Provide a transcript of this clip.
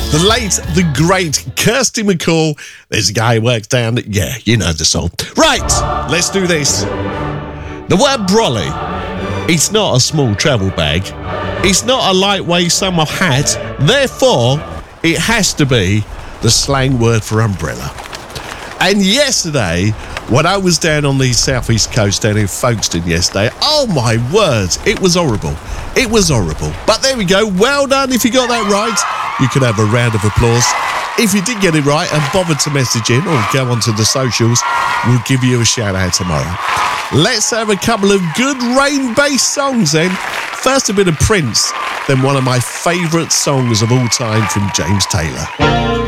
The late, the great Kirsty MacColl. There's a guy who works down. Yeah, you know the song. Right, let's do this. The word brolly, it's not a small travel bag. It's not a lightweight summer hat. Therefore, it has to be the slang word for umbrella. And yesterday, when I was down on the southeast coast down in Folkestone yesterday, oh my words, it was horrible. It was horrible. But there we go. Well done if you got that right. You can have a round of applause. If you did get it right and bothered to message in or go onto the socials, we'll give you a shout out tomorrow. Let's have a couple of good rain-based songs then. First a bit of Prince, then one of my favourite songs of all time from James Taylor.